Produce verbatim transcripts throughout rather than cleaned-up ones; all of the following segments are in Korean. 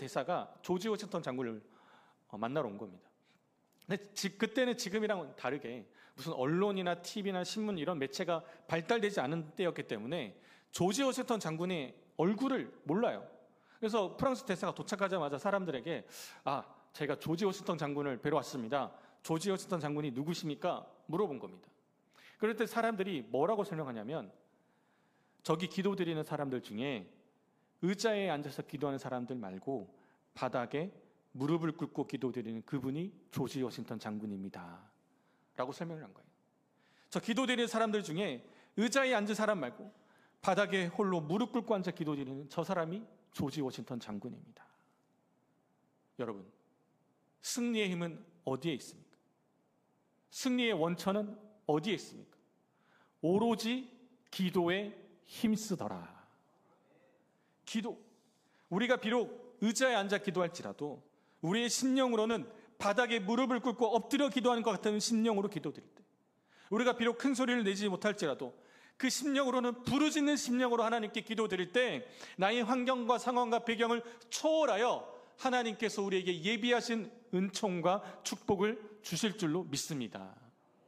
대사가 조지 워싱턴 장군을 만나러 온 겁니다. 근데 그때는 지금이랑 다르게 무슨 언론이나 티비나 신문 이런 매체가 발달되지 않은 때였기 때문에 조지 워싱턴 장군의 얼굴을 몰라요. 그래서 프랑스 대사가 도착하자마자 사람들에게 아, 제가 조지 워싱턴 장군을 뵈러 왔습니다. 조지 워싱턴 장군이 누구십니까? 물어본 겁니다. 그럴 때 사람들이 뭐라고 설명하냐면 저기 기도드리는 사람들 중에 의자에 앉아서 기도하는 사람들 말고 바닥에 무릎을 꿇고 기도드리는 그분이 조지 워싱턴 장군입니다. 라고 설명을 한 거예요. 저 기도드리는 사람들 중에 의자에 앉은 사람 말고 바닥에 홀로 무릎 꿇고 앉아 기도드리는 저 사람이 조지 워싱턴 장군입니다. 여러분, 승리의 힘은 어디에 있습니까? 승리의 원천은 어디에 있습니까? 오로지 기도에 힘쓰더라. 기도. 우리가 비록 의자에 앉아 기도할지라도 우리의 심령으로는 바닥에 무릎을 꿇고 엎드려 기도하는 것 같은 심령으로 기도드릴 때, 우리가 비록 큰 소리를 내지 못할지라도 그 심령으로는 부르짖는 심령으로 하나님께 기도드릴 때 나의 환경과 상황과 배경을 초월하여 하나님께서 우리에게 예비하신 은총과 축복을 주실 줄로 믿습니다.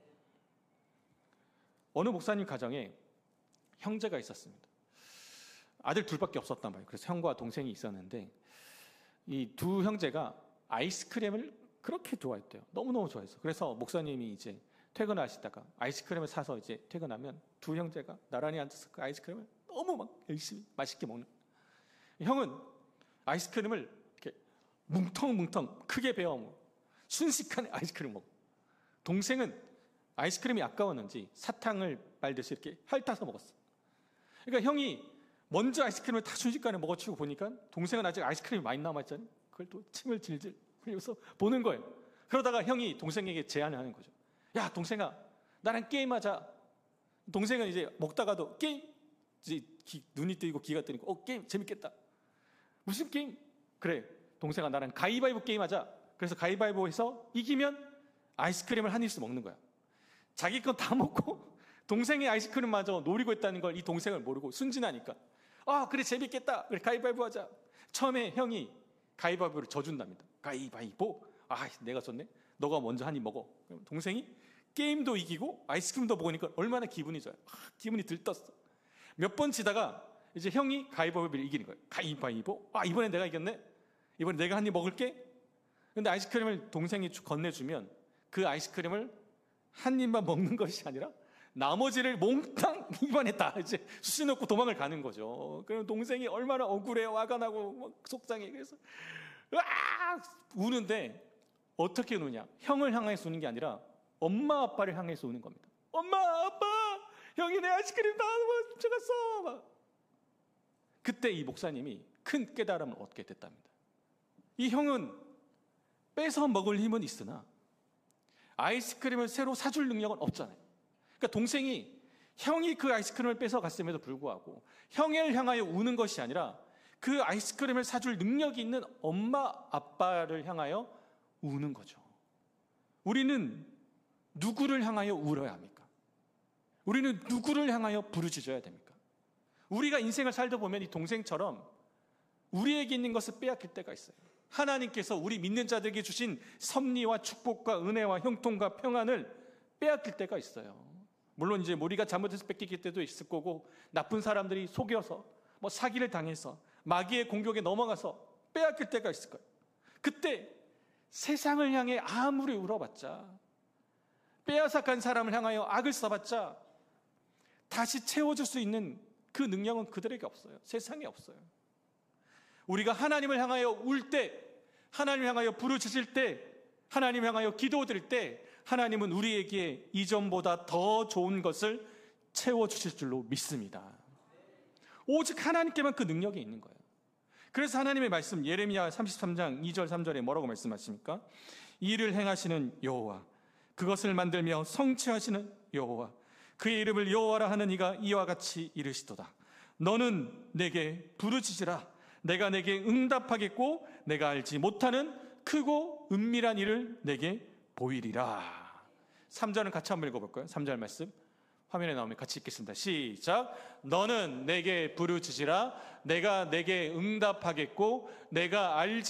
어느 목사님 가정에 형제가 있었습니다. 아들 둘밖에 없었단 말이에요. 그래서 형과 동생이 있었는데 이 두 형제가 아이스크림을 그렇게 좋아했대요. 너무너무 좋아했어. 그래서 목사님이 이제 퇴근하시다가 아이스크림을 사서 이제 퇴근하면 두 형제가 나란히 앉아서 그 아이스크림을 너무 막 열심히 맛있게 먹는. 형은 아이스크림을 이렇게 뭉텅뭉텅 크게 베어 먹고 순식간에 아이스크림 먹고, 동생은 아이스크림이 아까웠는지 사탕을 말듯이 이렇게 핥아서 먹었어. 그러니까 형이 먼저 아이스크림을 다 순식간에 먹어치고 보니까 동생은 아직 아이스크림이 많이 남아있잖아요. 그걸 또 침을 질질 흘려서 보는 거예요. 그러다가 형이 동생에게 제안을 하는 거죠. 야, 동생아, 나랑 게임하자. 동생은 이제 먹다가도 게임, 이제 기, 눈이 뜨이고 귀가 뜨이고, 어, 게임 재밌겠다. 무슨 게임? 그래, 동생아, 나랑 가위바위보 게임하자. 그래서 가위바위보해서 이기면 아이스크림을 한 입씩 먹는 거야. 자기 건 다 먹고 동생의 아이스크림마저 노리고 있다는 걸 이 동생을 모르고 순진하니까, 아, 그래, 재밌겠다. 그래, 가위바위보 하자. 처음에 형이 가위바위보를 져준답니다. 가위바위보. 아, 내가 졌네. 너가 먼저 한 입 먹어. 그럼 동생이 게임도 이기고 아이스크림도 먹으니까 얼마나 기분이 좋아요. 아, 기분이 들떴어. 몇 번 지다가 이제 형이 가위바위보를 이기는 거예요. 가위바위보. 아, 이번엔 내가 이겼네. 이번엔 내가 한 입 먹을게. 근데 아이스크림을 동생이 건네주면 그 아이스크림을 한 입만 먹는 것이 아니라 나머지를 몽땅 입안에 다 이제 쑤셔넣고 도망을 가는 거죠. 그럼 동생이 얼마나 억울해요. 화가 나고 막 속상해. 그래서 으악! 우는데 어떻게 우느냐? 형을 향해서 우는 게 아니라 엄마 아빠를 향해서 우는 겁니다. 엄마 아빠, 형이 내 아이스크림 다 훔쳐갔어. 막. 그때 이 목사님이 큰 깨달음을 얻게 됐답니다. 이 형은 뺏어 먹을 힘은 있으나 아이스크림을 새로 사줄 능력은 없잖아요. 그러니까 동생이 형이 그 아이스크림을 뺏어 갔음에도 불구하고 형을 향하여 우는 것이 아니라 그 아이스크림을 사줄 능력이 있는 엄마 아빠를 향하여 우는 거죠. 우리는 누구를 향하여 울어야 합니까? 우리는 누구를 향하여 부르짖어야 됩니까? 우리가 인생을 살다 보면 이 동생처럼 우리에게 있는 것을 빼앗길 때가 있어요. 하나님께서 우리 믿는 자들에게 주신 섭리와 축복과 은혜와 형통과 평안을 빼앗길 때가 있어요. 물론 이제 우리가 잘못해서 뺏길 때도 있을 거고, 나쁜 사람들이 속여서 뭐 사기를 당해서 마귀의 공격에 넘어가서 빼앗길 때가 있을 거예요. 그때 세상을 향해 아무리 울어봤자, 빼앗아 간 사람을 향하여 악을 써봤자 다시 채워줄 수 있는 그 능력은 그들에게 없어요. 세상에 없어요. 우리가 하나님을 향하여 울 때, 하나님을 향하여 부르짖을 때, 하나님을 향하여 기도드릴 때 하나님은 우리에게 이전보다 더 좋은 것을 채워주실 줄로 믿습니다. 오직 하나님께만 그 능력이 있는 거예요. 그래서 하나님의 말씀, 예레미야 삼십삼 장 이 절 삼 절에 뭐라고 말씀하십니까? 이를 행하시는 여호와, 그것을 만들며 성취하시는 여호와, 그의 이름을 여호와라 하는 이가 이와 같이 이르시도다. 너는 내게 부르짖으라. 내가 내게 응답하겠고 내가 알지 못하는 크고 은밀한 일을 내게 보이리라. 삼 절은 같이 한번 읽어볼까요? 삼 절 말씀 화면에 나오면 같이 읽겠습니다. 시작. 너는 내게 부르짖으라. 내가 내게 응답하겠고 내가 알지